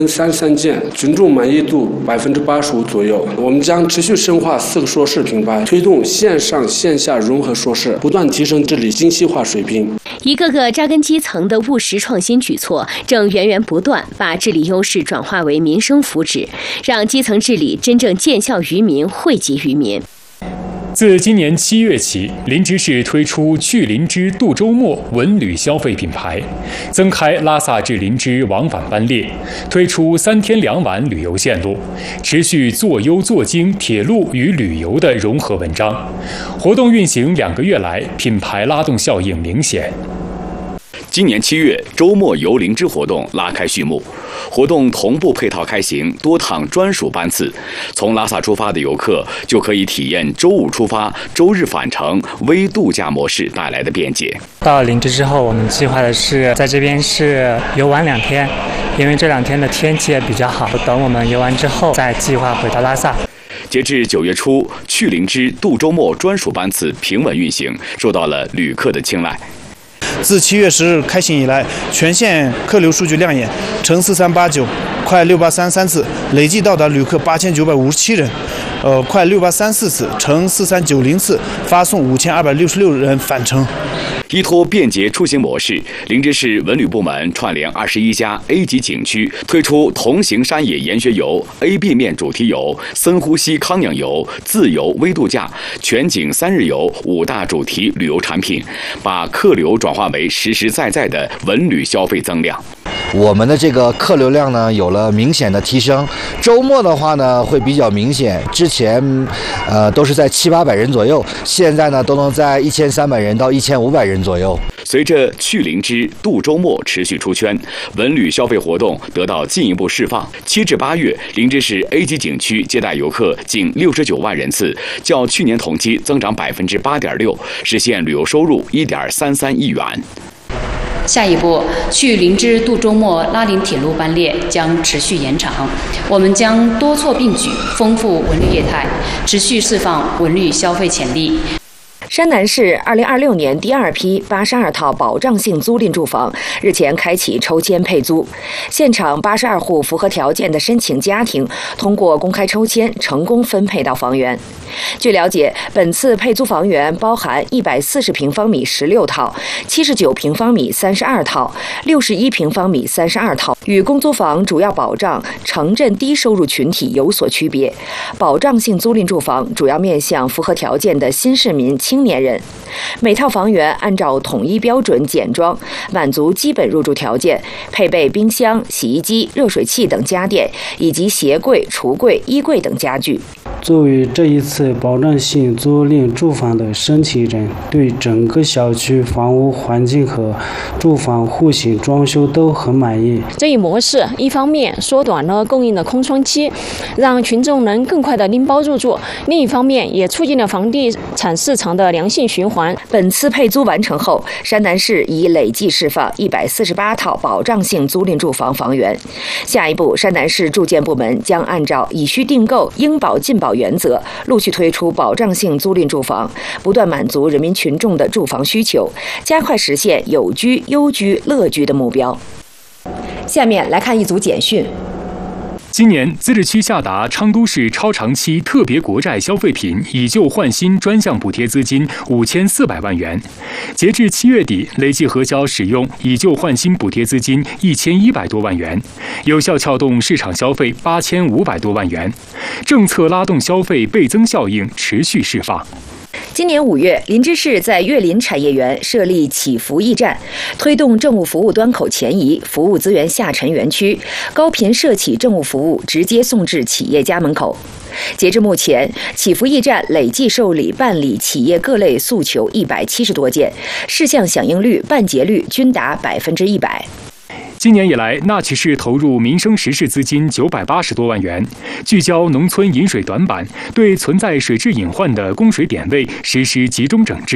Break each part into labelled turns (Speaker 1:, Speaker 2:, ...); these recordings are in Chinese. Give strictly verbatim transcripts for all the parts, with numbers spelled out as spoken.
Speaker 1: 三三件，群众满意度百分之八十五左右。我们将持续深化四个说事品牌，推动线上线下融合说事，不断提升治理精细化水平。
Speaker 2: 一个个扎根基层的务实创新举措，正源源不断把治理优势转化为民生福祉，让基层治理真正见效于民、惠及于民。
Speaker 3: 自今年七月起，林芝市推出去林芝渡周末文旅消费品牌，增开拉萨至林芝往返班列，推出三天两晚旅游线路，持续做优做精铁路与旅游的融合文章。活动运行两个月来，品牌拉动效应明显。
Speaker 4: 今年七月，周末游林芝活动拉开序幕。活动同步配套开行多趟专属班次，从拉萨出发的游客就可以体验周五出发、周日返程微度假模式带来的便捷。
Speaker 5: 到林芝之后，我们计划的是在这边是游玩两天，因为这两天的天气也比较好。等我们游完之后，再计划回到拉萨。
Speaker 4: 截至九月初，去林芝渡周末专属班次平稳运行，受到了旅客的青睐。
Speaker 6: 自七月十日开行以来，全线客流数据亮眼，乘四三八九，快六八三三次，累计到达旅客八千九百五十七人，呃，快六八三四次，乘四三九零次，发送五千二百六十六人返程。
Speaker 4: 依托便捷出行模式，林芝市文旅部门串联二十一家 A 级景区，推出同行山野研学游、A B 面主题游、深呼吸康养游、自由微度假、全景三日游五大主题旅游产品，把客流转化为实实在在的文旅消费增量。
Speaker 7: 我们的这个客流量呢有了明显的提升，周末的话呢会比较明显，之前呃都是在七八百人左右，现在呢都能在一千三百人到一千五百人左右。
Speaker 4: 随着去林芝渡周末持续出圈，文旅消费活动得到进一步释放。七至八月，林芝市 A 级景区接待游客近六十九万人次，较去年同期增长百分之八点六，实现旅游收入一点三三亿元。
Speaker 8: 下一步，去林芝渡周末拉林铁路班列将持续延长，我们将多措并举，丰富文旅业态，持续释放文旅消费潜力。
Speaker 9: 山南市二零二六年第二批八十二套保障性租赁住房日前开启抽签配租，现场八十二户符合条件的申请家庭通过公开抽签成功分配到房源。据了解，本次配租房源包含一百四十平方米十六套、七十九平方米三十二套、六十一平方米三十二套，与公租房主要保障城镇低收入群体有所区别。保障性租赁住房主要面向符合条件的新市民、青年人，每套房源按照统一标准简装，满足基本入住条件，配备冰箱、洗衣机、热水器等家电，以及鞋柜、橱柜、衣柜等家具。
Speaker 10: 作为这一次保障性租赁住房的申请人，对整个小区房屋环境和住房户型装修都很满意。
Speaker 11: 这一模式一方面缩短了供应的空窗期，让群众能更快的拎包入住，另一方面也促进了房地产市场的良性循环。
Speaker 9: 本次配租完成后，山南市已累计释放一百四十八套保障性租赁住房房源。下一步，山南市住建部门将按照以需订购、应保尽保原则，陆续推出保障性租赁住房，不断满足人民群众的住房需求，加快实现有居、优居、乐居的目标。下面来看一组简讯。
Speaker 3: 今年，自治区下达昌都市超长期特别国债消费品以旧换新专项补贴资金五千四百万元，截至七月底，累计核销使用以旧换新补贴资金一千一百多万元，有效撬动市场消费八千五百多万元，政策拉动消费倍增效应持续释放。
Speaker 9: 今年五月，林芝市在岳林产业园设立企服驿站，推动政务服务端口前移，服务资源下沉园区，高频社企政务服务直接送至企业家门口。截至目前，企服驿站累计受理办理企业各类诉求一百七十多件，事项响应率、办结率均达百分之一百。
Speaker 3: 今年以来，纳启市投入民生实事资金九百八十多万元，聚焦农村饮水短板，对存在水质隐患的供水点位实施集中整治。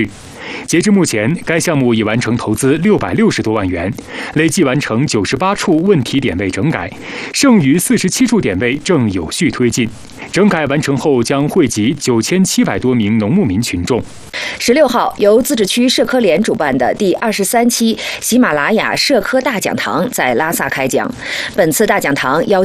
Speaker 3: 截至目前，该项目已完成投资六百六十多万元，累计完成九十八处问题点位整改，剩余四十七处点位正有序推进。整改完成后，将惠及九千七百多名农牧民群众。
Speaker 9: 十六号，由自治区社科联主办的第二十三期喜马拉雅社科大讲堂在拉萨开讲。本次大讲堂邀